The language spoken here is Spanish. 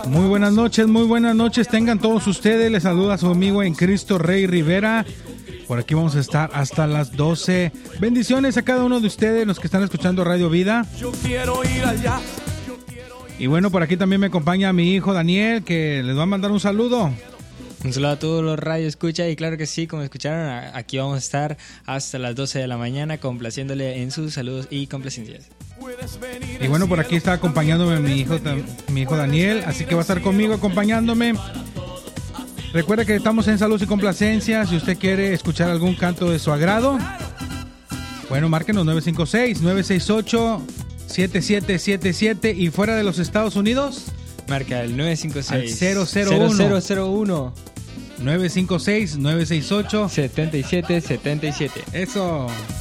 Muy buenas noches, tengan todos ustedes. Les saluda su amigo en Cristo Rey Rivera. Por aquí vamos a estar hasta las 12. Bendiciones a cada uno de ustedes, los que están escuchando Radio Vida. Yo quiero ir allá. Y bueno, por aquí también me acompaña mi hijo Daniel, que les va a mandar un saludo. Un saludo a todos los radio escucha y claro que sí, como escucharon, aquí vamos a estar hasta las 12 de la mañana complaciéndole en sus saludos y complacencias. Y bueno, por aquí está acompañándome mi hijo Daniel, así que va a estar conmigo acompañándome. Recuerda que estamos en Salud y Complacencia. Si usted quiere escuchar algún canto de su agrado, bueno, márquenos 956-968-7777 y fuera de los Estados Unidos, marca el 956-0001 956-968- 7777. Eso.